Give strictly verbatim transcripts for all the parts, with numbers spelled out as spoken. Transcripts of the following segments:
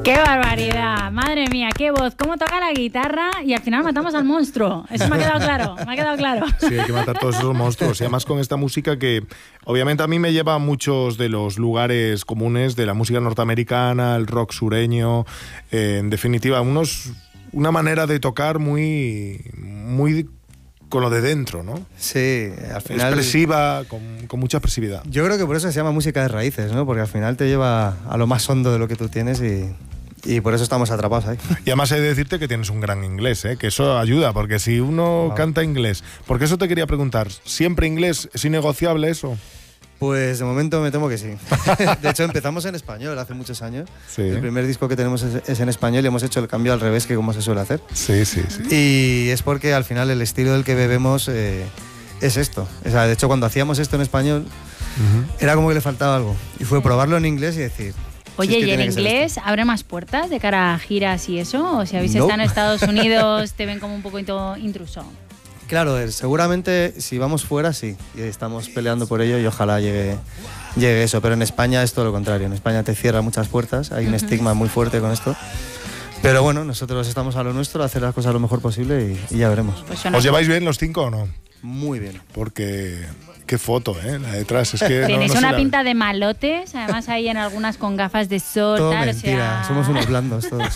¡Qué barbaridad! Madre mía, qué voz, cómo toca la guitarra y al final matamos al monstruo. Eso me ha quedado claro, me ha quedado claro. Sí, hay que matar todos esos monstruos. Y además con esta música que obviamente a mí me lleva a muchos de los lugares comunes de la música norteamericana, el rock sureño, eh, en definitiva, unos, una manera de tocar muy, muy con lo de dentro, ¿no? Sí, al final... Expresiva, con, con mucha expresividad. Yo creo que por eso se llama música de raíces, ¿no? Porque al final te lleva a lo más hondo de lo que tú tienes y... Y por eso estamos atrapados ahí. Y además he de decirte que tienes un gran inglés, ¿eh? Que eso ayuda, porque si uno wow. canta inglés... Porque eso te quería preguntar, ¿siempre inglés es innegociable eso? Pues de momento me temo que sí. De hecho empezamos en español hace muchos años. Sí. El primer disco que tenemos es, es en español y hemos hecho el cambio al revés que como se suele hacer. Sí, sí, sí. Y es porque al final el estilo del que bebemos eh, es esto. O sea, de hecho cuando hacíamos esto en español uh-huh. era como que le faltaba algo. Y fue probarlo en inglés y decir... Oye, si es que ¿y el tiene inglés abre más puertas de cara a giras y eso? ¿O si habéis No. estado en Estados Unidos te ven como un poco intruso? Claro, eh, seguramente si vamos fuera sí, y estamos peleando por ello y ojalá llegue, llegue eso, pero en España es todo lo contrario, en España te cierra muchas puertas, hay un uh-huh. estigma muy fuerte con esto, pero bueno, nosotros estamos a lo nuestro, a hacer las cosas lo mejor posible y, y ya veremos. Pues ¿Os lleváis bien los cinco o no? Muy bien. Porque... Qué foto, ¿eh? La detrás. Es que Tenéis no, no una pinta ve. de malotes, además hay en algunas con gafas de sol. Todo tal, mentira, o sea... somos unos blandos todos.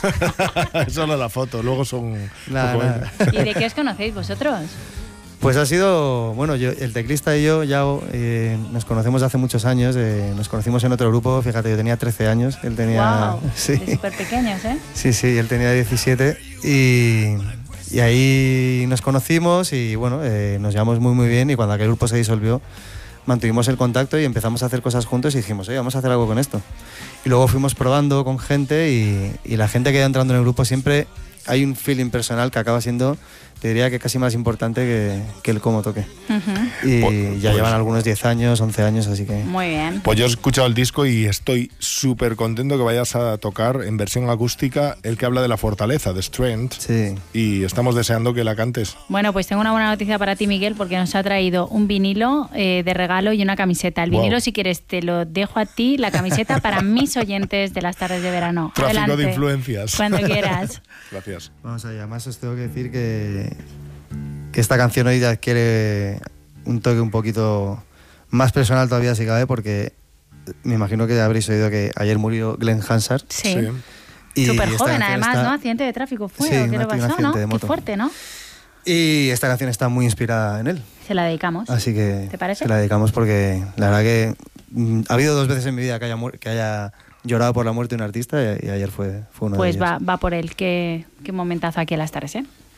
Solo la foto, luego son... Nada, nada. ¿Y de qué os conocéis vosotros? Pues ha sido, bueno, yo, el teclista y yo ya eh, nos conocemos hace muchos años, eh, nos conocimos en otro grupo, fíjate, yo tenía trece años, él tenía... Wow, sí. de súper pequeños, ¿eh? Sí, sí, él tenía diecisiete y... Y ahí nos conocimos y bueno, eh, nos llevamos muy muy bien y cuando aquel grupo se disolvió mantuvimos el contacto y empezamos a hacer cosas juntos y dijimos, oye, vamos a hacer algo con esto. Y luego fuimos probando con gente y, y la gente que va entrando en el grupo siempre hay un feeling personal que acaba siendo, te diría que casi más importante que, que el cómo toque. Uh-huh. Y pues, ya pues, llevan algunos diez años, once años, así que... Muy bien. Pues yo he escuchado el disco y estoy súper contento que vayas a tocar en versión acústica el que habla de la fortaleza, de Strength. Sí. Y estamos deseando que la cantes. Bueno, pues tengo una buena noticia para ti, Miguel, porque nos ha traído un vinilo eh, de regalo y una camiseta. El vinilo, wow. si quieres, te lo dejo a ti, la camiseta para mis oyentes de las tardes de verano. Tráfico Adelante, de influencias. Cuando quieras. Gracias. Vamos allá, además os tengo que decir que, que esta canción hoy adquiere un toque un poquito más personal todavía si cabe, porque me imagino que habréis oído que ayer murió Glenn Hansard. Sí. sí. Súper joven además, está... ¿no? Accidente de tráfico fue, sí, ¿o qué le pasó, no? Qué fuerte, ¿no? Y esta canción está muy inspirada en él. Se la dedicamos. Así que ¿te parece? Se la dedicamos porque la verdad que mm, ha habido dos veces en mi vida que haya, que haya llorado por la muerte de un artista y, y ayer fue, fue uno pues de ellos. Pues va, va por él. Qué, qué momentazo aquí a las tardes, ¿eh?